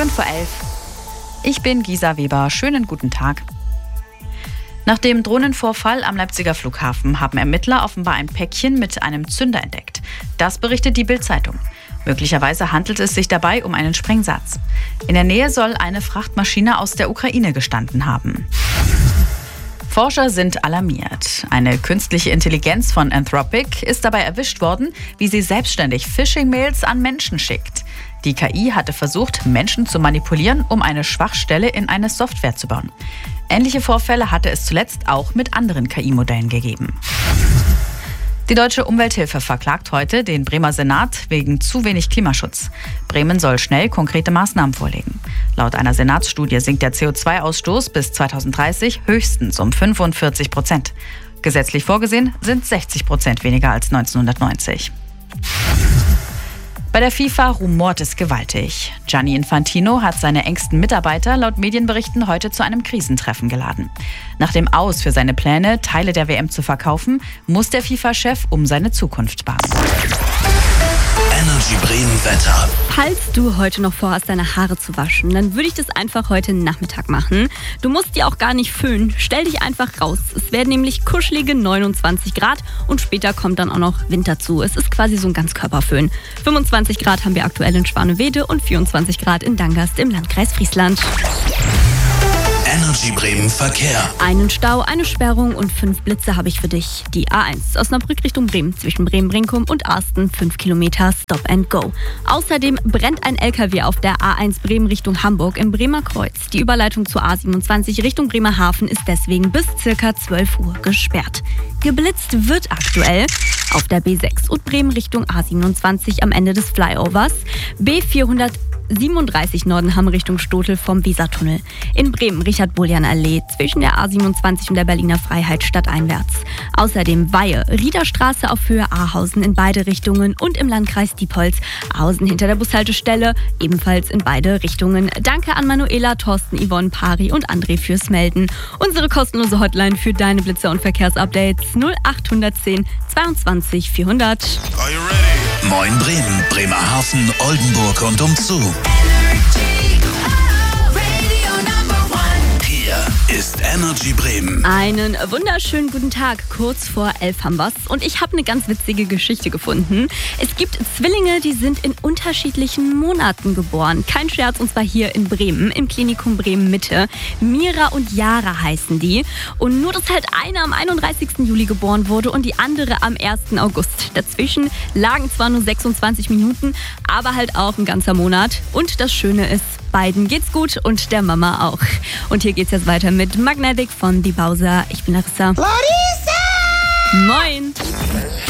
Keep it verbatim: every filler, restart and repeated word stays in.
fünf Uhr elf. Ich bin Gisa Weber. Schönen guten Tag. Nach dem Drohnenvorfall am Leipziger Flughafen haben Ermittler offenbar ein Päckchen mit einem Zünder entdeckt. Das berichtet die Bild-Zeitung. Möglicherweise handelt es sich dabei um einen Sprengsatz. In der Nähe soll eine Frachtmaschine aus der Ukraine gestanden haben. Forscher sind alarmiert. Eine künstliche Intelligenz von Anthropic ist dabei erwischt worden, wie sie selbstständig Phishing-Mails an Menschen schickt. Die K I hatte versucht, Menschen zu manipulieren, um eine Schwachstelle in eine Software zu bauen. Ähnliche Vorfälle hatte es zuletzt auch mit anderen K I-Modellen gegeben. Die Deutsche Umwelthilfe verklagt heute den Bremer Senat wegen zu wenig Klimaschutz. Bremen soll schnell konkrete Maßnahmen vorlegen. Laut einer Senatsstudie sinkt der C O zwei Ausstoß bis zweitausenddreißig höchstens um fünfundvierzig Prozent. Gesetzlich vorgesehen sind sechzig Prozent weniger als neunzehnhundertneunzig. Bei der FIFA rumort es gewaltig. Gianni Infantino hat seine engsten Mitarbeiter laut Medienberichten heute zu einem Krisentreffen geladen. Nach dem Aus für seine Pläne, Teile der W M zu verkaufen, muss der FIFA-Chef um seine Zukunft bangen. Energy Bremen Wetter. Falls du heute noch vorhast, deine Haare zu waschen, dann würde ich das einfach heute Nachmittag machen. Du musst die auch gar nicht föhnen. Stell dich einfach raus. Es werden nämlich kuschelige neunundzwanzig Grad und später kommt dann auch noch Winter zu. Es ist quasi so ein Ganzkörperföhn. fünfundzwanzig Grad haben wir aktuell in Schwanewede und vierundzwanzig Grad in Dangast im Landkreis Friesland. Energy Bremen Verkehr. Einen Stau, eine Sperrung und fünf Blitze habe ich für dich. Die A eins Osnabrück Richtung Bremen zwischen Bremen-Brinkum und Arsten, fünf Kilometer Stop and Go. Außerdem brennt ein L K W auf der A eins Bremen Richtung Hamburg im Bremer Kreuz. Die Überleitung zur A siebenundzwanzig Richtung Bremerhaven ist deswegen bis circa zwölf Uhr gesperrt. Geblitzt wird aktuell auf der B sechs und Bremen Richtung A siebenundzwanzig am Ende des Flyovers, B vierhundertsiebenunddreißig Nordenham Richtung Stotel vom Wesertunnel. In Bremen Richard-Bullian-Allee zwischen der A siebenundzwanzig und der Berliner Freiheit stadteinwärts. Außerdem Weihe, Riederstraße auf Höhe Ahausen in beide Richtungen und im Landkreis Diepholz, Ahausen hinter der Bushaltestelle, ebenfalls in beide Richtungen. Danke an Manuela, Thorsten, Yvonne, Pari und André fürs Melden. Unsere kostenlose Hotline für deine Blitzer und Verkehrsupdates null acht eins null zweiundzwanzig vierhundert. Are you ready? Moin Bremen, Bremerhaven, Oldenburg und umzu. Hier ist Energy Bremen. Einen wunderschönen guten Tag. Kurz vor elf haben wir's. Und ich habe eine ganz witzige Geschichte gefunden. Es gibt Zwillinge, die sind in unterschiedlichen Monaten geboren. Kein Scherz, und zwar hier in Bremen, im Klinikum Bremen Mitte. Mira und Yara heißen die. Und nur, dass halt eine am einunddreißigsten Juli geboren wurde und die andere am ersten August. Dazwischen lagen zwar nur sechsundzwanzig Minuten, aber halt auch ein ganzer Monat. Und das Schöne ist, beiden geht's gut und der Mama auch. Und hier geht's jetzt weiter mit Magnetic von Die Bowser. Ich bin Larissa. Larissa! Moin!